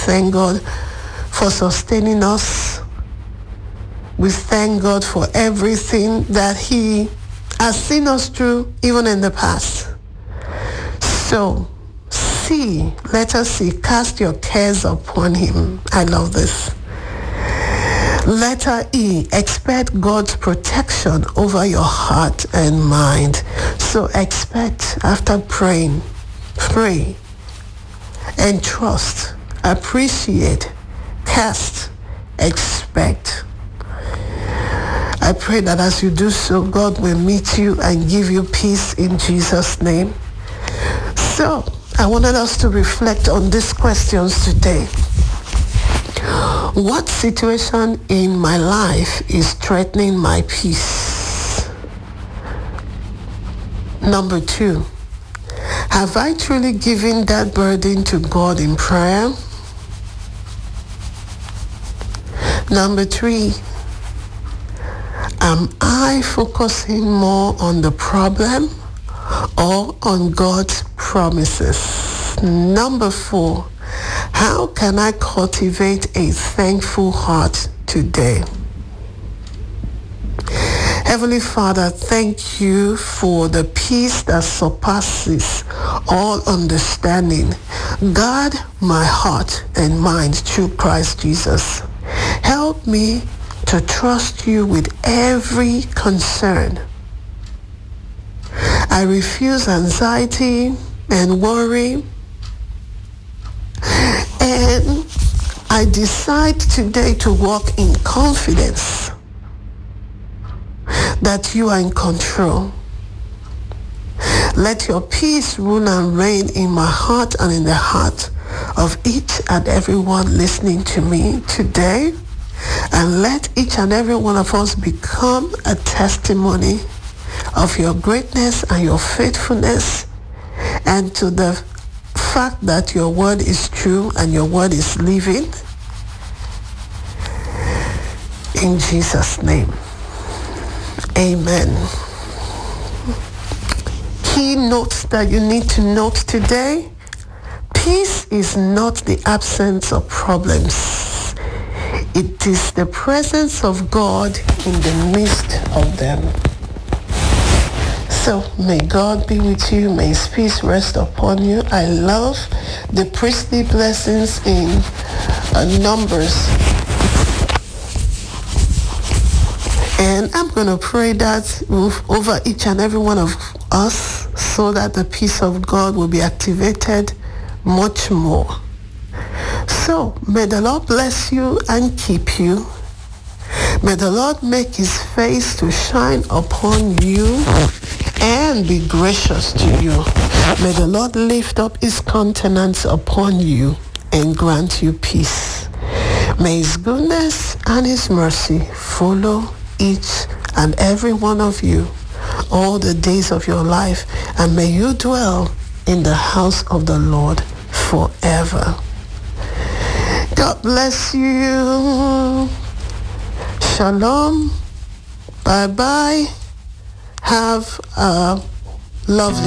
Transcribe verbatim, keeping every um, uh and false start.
thank God for sustaining us. We thank God for everything that he has seen us through, even in the past. So, C, letter C, cast your cares upon him. I love this. Letter E, expect God's protection over your heart and mind. So expect, after praying, pray and trust, appreciate, cast, expect. I pray that as you do so, God will meet you and give you peace in Jesus' name. So, I wanted us to reflect on these questions today. What situation in my life is threatening my peace? Number two, have I truly given that burden to God in prayer? Number three, am I focusing more on the problem or on God's promises? Number four, how can I cultivate a thankful heart today? Heavenly Father, thank you for the peace that surpasses all understanding. Guard my heart and mind through Christ Jesus. Help me to trust you with every concern. I refuse anxiety and worry, and I decide today to walk in confidence that you are in control. Let your peace rule and reign in my heart and in the heart of each and every one listening to me today. And let each and every one of us become a testimony of your greatness and your faithfulness, and to the fact that your word is true and your word is living. In Jesus' name, amen. Key notes that you need to note today: peace is not the absence of problems. It is the presence of God in the midst of them. So may God be with you. May his peace rest upon you. I love the priestly blessings in uh, Numbers. And I'm going to pray that over each and every one of us so that the peace of God will be activated much more. So may the Lord bless you and keep you. May the Lord make his face to shine upon you and be gracious to you. May the Lord lift up his countenance upon you and grant you peace. May his goodness and his mercy follow each and every one of you all the days of your life, and may you dwell in the house of the Lord forever. God bless you. Shalom. Bye-bye. Have a lovely